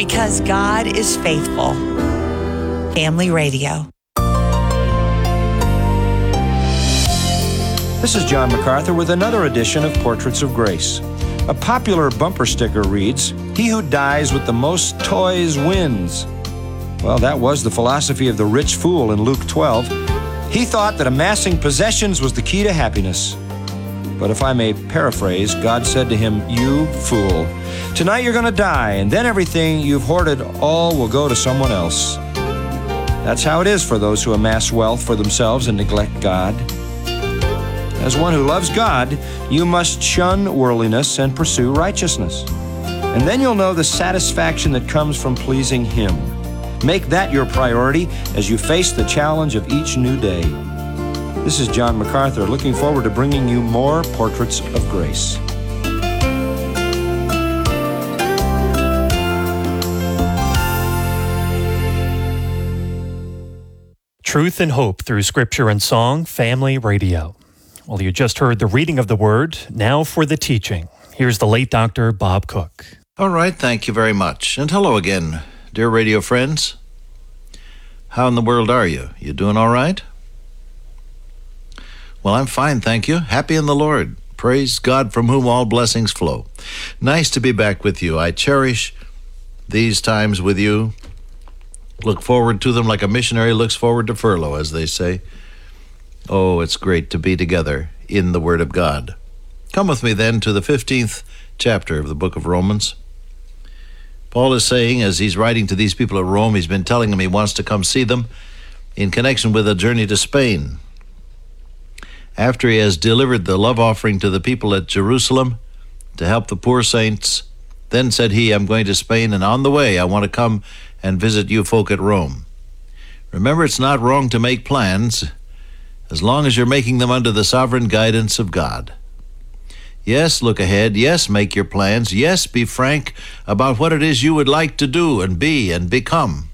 because God is faithful. Family Radio. This is John MacArthur with another edition of Portraits of Grace. A popular bumper sticker reads, "He who dies with the most toys wins." Well, that was the philosophy of the rich fool in Luke 12. He thought that amassing possessions was the key to happiness. But if I may paraphrase, God said to him, "You fool, tonight you're going to die, and then everything you've hoarded all will go to someone else." That's how it is for those who amass wealth for themselves and neglect God. As one who loves God, you must shun worldliness and pursue righteousness. And then you'll know the satisfaction that comes from pleasing Him. Make that your priority as you face the challenge of each new day. This is John MacArthur, looking forward to bringing you more Portraits of Grace. Truth and hope through Scripture and Song, Family Radio. Well, you just heard the reading of the Word. Now for the teaching. Here's the late Dr. Bob Cook. All right, thank you very much. And hello again, dear radio friends. How in the world are you? You doing all right? Well, I'm fine, thank you. Happy in the Lord. Praise God from whom all blessings flow. Nice to be back with you. I cherish these times with you. Look forward to them like a missionary looks forward to furlough, as they say. Oh, it's great to be together in the Word of God. Come with me then to the 15th chapter of the book of Romans. Paul is saying, as he's writing to these people at Rome, he's been telling them he wants to come see them in connection with a journey to Spain. After he has delivered the love offering to the people at Jerusalem to help the poor saints, then said he, "I'm going to Spain, and on the way I want to come and visit you folk at Rome." Remember, it's not wrong to make plans as long as you're making them under the sovereign guidance of God. Yes, look ahead. Yes, make your plans. Yes, be frank about what it is you would like to do and be and become.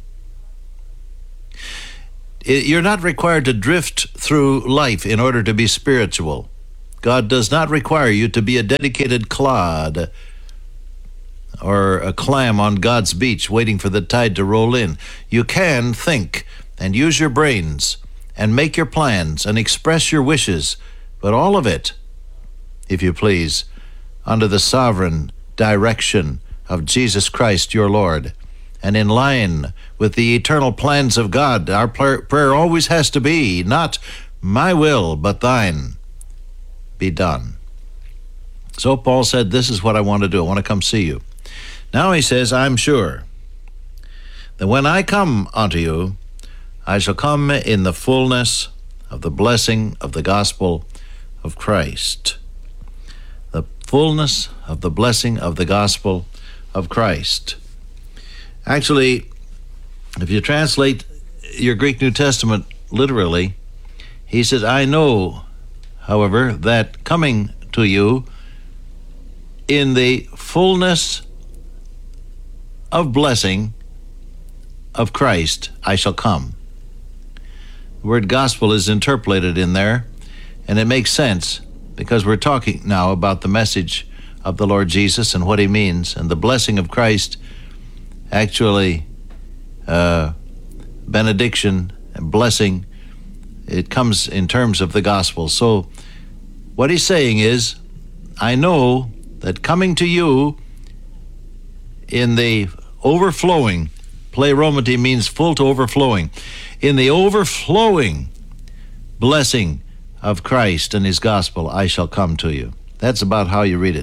You're not required to drift through life in order to be spiritual. God does not require you to be a dedicated clod or a clam on God's beach waiting for the tide to roll in. You can think and use your brains and make your plans and express your wishes, but all of it, if you please, under the sovereign direction of Jesus Christ your Lord, and in line with the eternal plans of God. Our prayer always has to be, not my will, but thine be done. So Paul said, this is what I want to do. I want to come see you. Now he says, I'm sure that when I come unto you, I shall come in the fullness of the blessing of the gospel of Christ. The fullness of the blessing of the gospel of Christ. Actually, if you translate your Greek New Testament literally, he says, I know, however, that coming to you in the fullness of blessing of Christ, I shall come. The word gospel is interpolated in there, and it makes sense because we're talking now about the message of the Lord Jesus and what he means, and the blessing of Christ, actually benediction and blessing, it comes in terms of the gospel. So what he's saying is, I know that coming to you in the overflowing, pleromati means full to overflowing, in the overflowing blessing of Christ and his gospel, I shall come to you. That's about how you read it.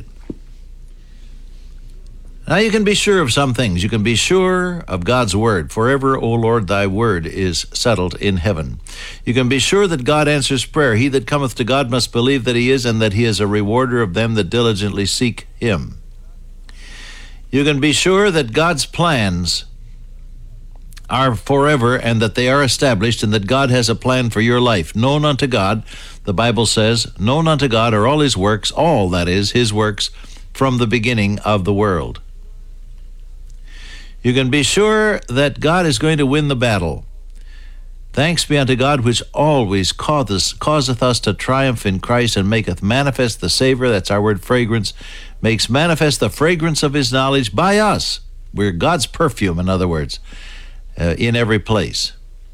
Now you can be sure of some things. You can be sure of God's word. Forever, O Lord, thy word is settled in heaven. You can be sure that God answers prayer. He that cometh to God must believe that he is, and that he is a rewarder of them that diligently seek him. You can be sure that God's plans are forever and that they are established, and that God has a plan for your life. Known unto God, the Bible says, known unto God are all his works, all, that is, his works, from the beginning of the world. You can be sure that God is going to win the battle. Thanks be unto God, which always causeth us to triumph in Christ, and maketh manifest the savor, that's our word fragrance, makes manifest the fragrance of his knowledge by us We're God's perfume, in other words, in every place.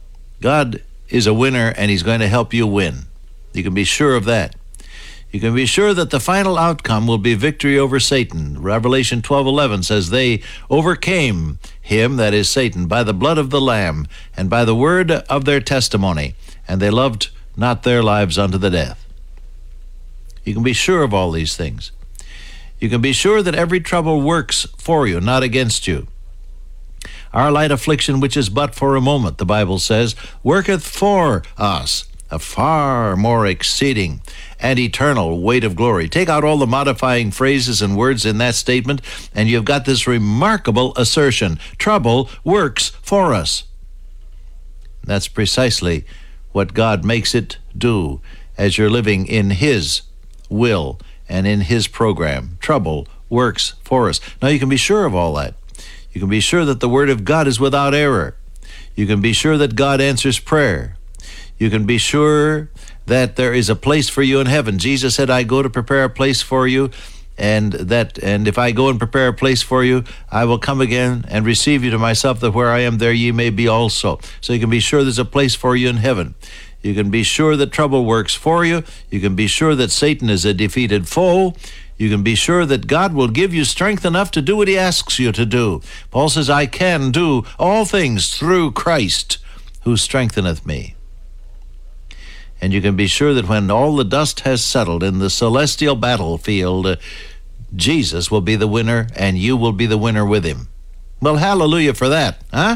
God is a winner, and he's going to help you win. You can be sure of that. You can be sure that the final outcome will be victory over Satan. Revelation 12:11 says, they overcame him, that is Satan, by the blood of the Lamb and by the word of their testimony, and they loved not their lives unto the death. You can be sure of all these things. You can be sure that every trouble works for you, not against you. Our light affliction, which is but for a moment, the Bible says, worketh for us a far more exceeding and eternal weight of glory. Take out all the modifying phrases and words in that statement, and you've got this remarkable assertion. Trouble works for us. That's precisely what God makes it do as you're living in his will and in his program. Trouble works for us. Now, you can be sure of all that. You can be sure that the word of God is without error. You can be sure that God answers prayer. You can be sure that there is a place for you in heaven. Jesus said, I go to prepare a place for you, and if I go and prepare a place for you, I will come again and receive you to myself, that where I am, there ye may be also. So you can be sure there's a place for you in heaven. You can be sure that trouble works for you. You can be sure that Satan is a defeated foe. You can be sure that God will give you strength enough to do what he asks you to do. Paul says, I can do all things through Christ who strengtheneth me. And you can be sure that when all the dust has settled in the celestial battlefield, Jesus will be the winner, and you will be the winner with him. Well, hallelujah for that, huh?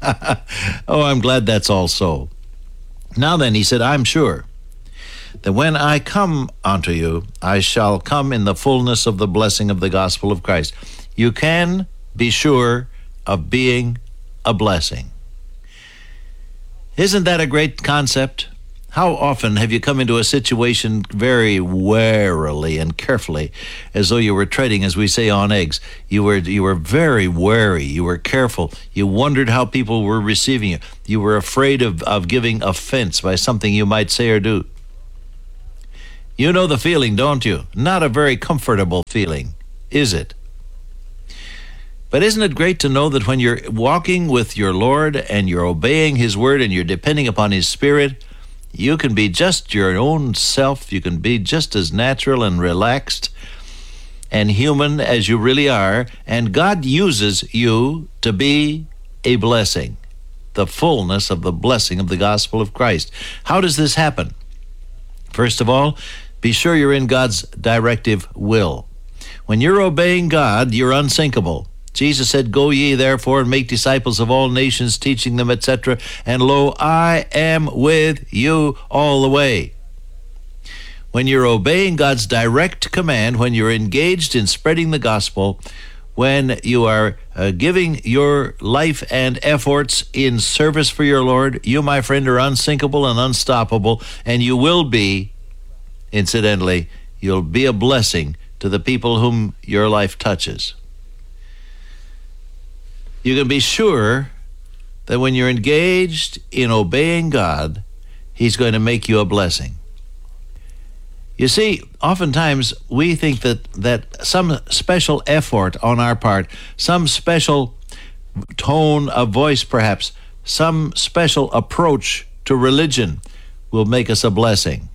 Oh, I'm glad that's all so. Now then, he said, I'm sure that when I come unto you, I shall come in the fullness of the blessing of the gospel of Christ. You can be sure of being a blessing. Isn't that a great concept? How often have you come into a situation very warily and carefully, as though you were treading, as we say, on eggs? You were very wary. You were careful. You wondered how people were receiving you. You were afraid of giving offense by something you might say or do. You know the feeling, don't you? Not a very comfortable feeling, is it? But isn't it great to know that when you're walking with your Lord and you're obeying his word and you're depending upon his Spirit, you can be just your own self. You can be just as natural and relaxed and human as you really are, and God uses you to be a blessing, the fullness of the blessing of the gospel of Christ. How does this happen? First of all, be sure you're in God's directive will. When you're obeying God, you're unsinkable. Jesus said, go ye therefore and make disciples of all nations, teaching them, etc. And lo, I am with you all the way. When you're obeying God's direct command, when you're engaged in spreading the gospel, when you are giving your life and efforts in service for your Lord, you, my friend, are unsinkable and unstoppable, and you will be, incidentally, you'll be a blessing to the people whom your life touches. You can be sure that when you're engaged in obeying God, he's going to make you a blessing. You see, oftentimes we think that some special effort on our part, some special tone of voice perhaps, some special approach to religion will make us a blessing.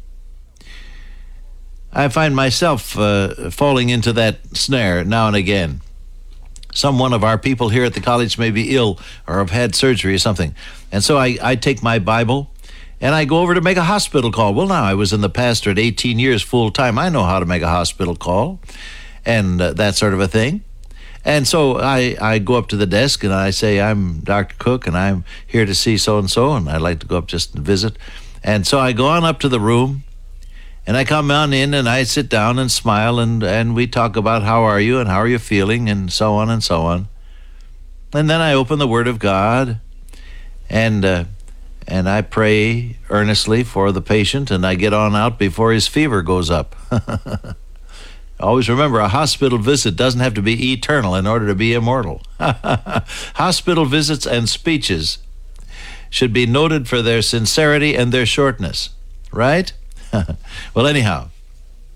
I find myself falling into that snare now and again. Some one of our people here at the college may be ill or have had surgery or something. And so I take my Bible and I go over to make a hospital call. Well, now, I was in the pastorate 18 years full time. I know how to make a hospital call and that sort of a thing. And so I go up to the desk and I say, I'm Dr. Cook and I'm here to see so-and-so, and I'd like to go up just and visit. And so I go on up to the room and I come on in and I sit down and smile and we talk about how are you and how are you feeling and so on and so on. And then I open the Word of God and I pray earnestly for the patient, and I get on out before his fever goes up. Always remember, a hospital visit doesn't have to be eternal in order to be immortal. Hospital visits and speeches should be noted for their sincerity and their shortness, right? Well, anyhow,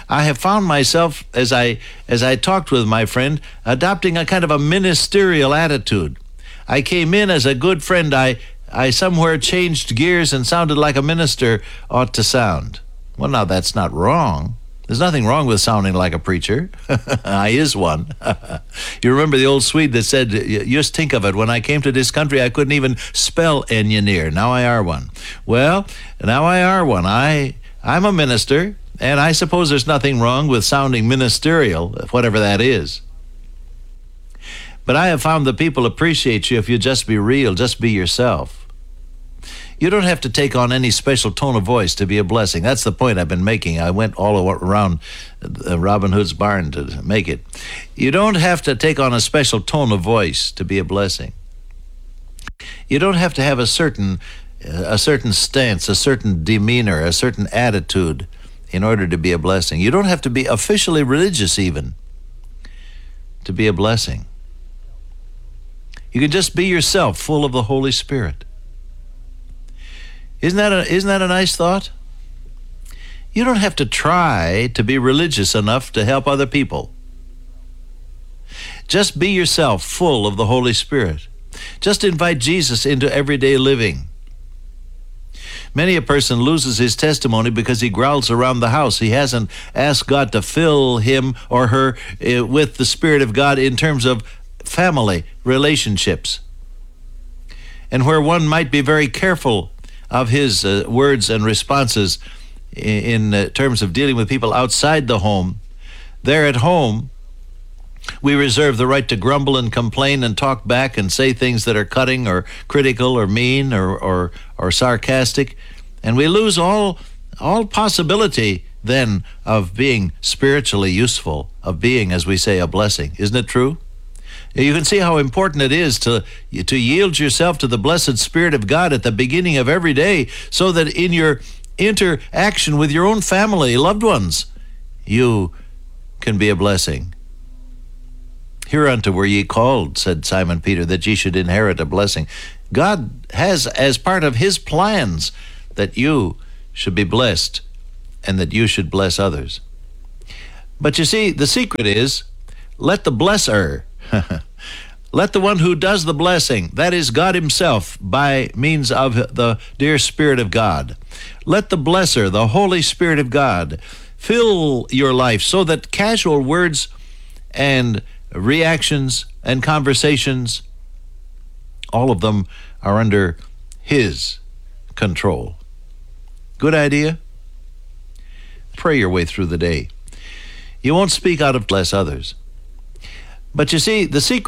I have found myself, as I talked with my friend, adopting a kind of a ministerial attitude. I came in as a good friend. I somewhere changed gears and sounded like a minister ought to sound. Well, now that's not wrong. There's nothing wrong with sounding like a preacher. I is one. You remember the old Swede that said, just think of it, when I came to this country, I couldn't even spell engineer. Now I are one. Well, now I are one. I'm a minister, and I suppose there's nothing wrong with sounding ministerial, whatever that is. But I have found that people appreciate you if you just be real, just be yourself. You don't have to take on any special tone of voice to be a blessing. That's the point I've been making. I went all around Robin Hood's barn to make it. You don't have to take on a special tone of voice to be a blessing. You don't have to have a certain stance, a certain demeanor, a certain attitude in order to be a blessing. You don't have to be officially religious even to be a blessing. You can just be yourself, full of the Holy Spirit. Isn't that a nice thought? You don't have to try to be religious enough to help other people. Just be yourself, full of the Holy Spirit. Just invite Jesus into everyday living. Many a person loses his testimony because he growls around the house. He hasn't asked God to fill him or her with the Spirit of God in terms of family relationships. And where one might be very careful of his words and responses in terms of dealing with people outside the home, there at home, we reserve the right to grumble and complain and talk back and say things that are cutting or critical or mean or sarcastic. And we lose all possibility then of being spiritually useful, of being, as we say, a blessing. Isn't it true? You can see how important it is to yield yourself to the blessed Spirit of God at the beginning of every day, so that in your interaction with your own family, loved ones, you can be a blessing. Hereunto were ye called, said Simon Peter, that ye should inherit a blessing. God has as part of his plans that you should be blessed and that you should bless others. But you see, the secret is, let the blesser, let the one who does the blessing, that is God himself by means of the dear Spirit of God, let the blesser, the Holy Spirit of God, fill your life so that casual words and reactions and conversations, all of them are under his control. Good idea? Pray your way through the day. You won't speak out of bless others. But you see, the secret